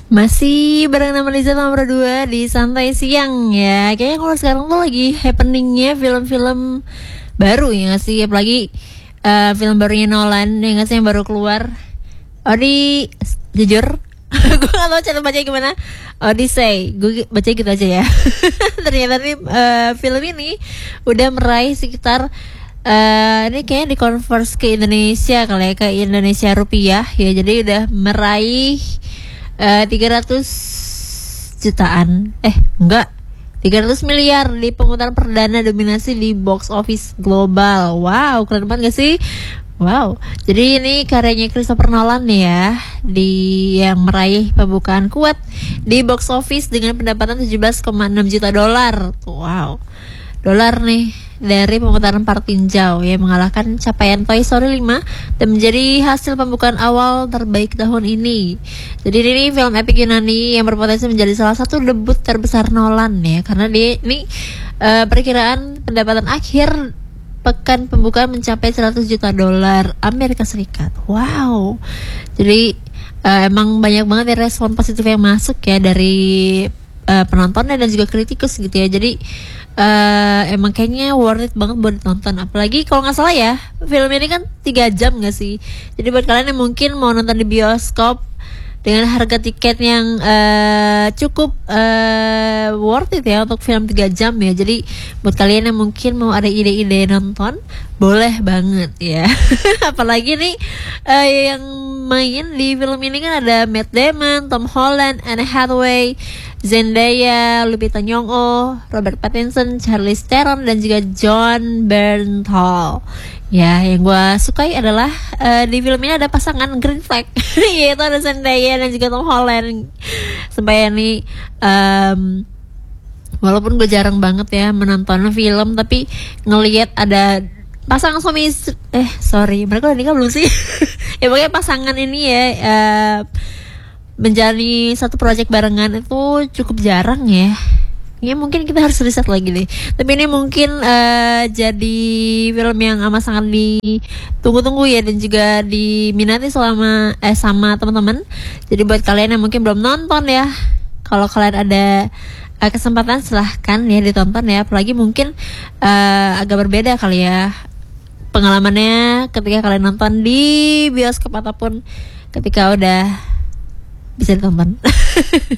Masih bareng nama Liza nomor 2 di Santai Siang ya. Kayaknya kalau sekarang tuh lagi happeningnya film-film baru ya nggak sih. Apalagi film barunya Nolan ya nggak sih, yang baru keluar. Jujur gue gak tau cara bacanya gimana. Odyssey, gue baca gitu aja ya. Ternyata nih film ini udah meraih sekitar ini kayaknya dikonvers ke Indonesia kali ya, ke Indonesia rupiah ya. Jadi udah meraih 300 jutaan enggak 300 miliar di pemutaran perdana dominasi di box office global. Wow, keren banget gak sih? Wow, jadi ini karyanya Christopher Nolan ya, yang meraih pembukaan kuat di box office dengan pendapatan 17,6 juta dolar. Wow, dolar nih dari pemutaran part tinjau ya, mengalahkan capaian Toy Story 5 dan menjadi hasil pembukaan awal terbaik tahun ini. Jadi ini film epic Yunani yang berpotensi menjadi salah satu debut terbesar Nolan ya, karena dia ini perkiraan pendapatan akhir pekan pembukaan mencapai 100 juta dolar Amerika Serikat. Wow. Jadi emang banyak banget ya respon positif yang masuk ya dari penontonnya dan juga kritikus gitu ya. Jadi emang kayaknya worth it banget buat ditonton. Apalagi kalau nggak salah ya, film ini kan 3 jam nggak sih. Jadi buat kalian yang mungkin mau nonton di bioskop dengan harga tiket yang cukup worth it ya untuk film 3 jam ya. Jadi buat kalian yang mungkin mau ada ide-ide nonton, boleh banget ya. Apalagi nih yang main di film ini kan ada Matt Damon, Tom Holland, Anne Hathaway, Zendaya, Lupita Nyong'o, Robert Pattinson, Charlize Theron, dan juga Jon Bernthal. Ya, yang gue sukai adalah di film ini ada pasangan green flag, yaitu ada Zendaya dan juga Tom Holland. Sampai ini walaupun gue jarang banget ya menonton film, tapi ngelihat ada pasangan suami istri, mereka udah nikah belum sih? Ya pokoknya pasangan ini ya menjalani satu proyek barengan itu cukup jarang ya. Ya mungkin kita harus riset lagi deh. Tapi ini mungkin jadi film yang amat sangat ditunggu-tunggu ya, dan juga diminati sama teman-teman. Jadi buat kalian yang mungkin belum nonton ya, kalau kalian ada kesempatan silahkan ya ditonton ya. Apalagi mungkin agak berbeda kali ya pengalamannya ketika kalian nonton di bioskop ataupun ketika udah bisa ditonton.